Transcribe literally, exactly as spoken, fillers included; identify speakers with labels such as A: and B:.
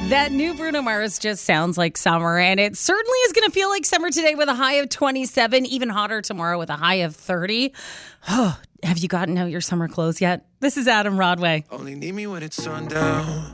A: That new Bruno Mars just sounds like summer, and it certainly is going to feel like summer today with a high of twenty-seven, even hotter tomorrow with a high of thirty. Oh, have you gotten out your summer clothes yet? This is Adam Rodway.
B: Only need me when it's sundown.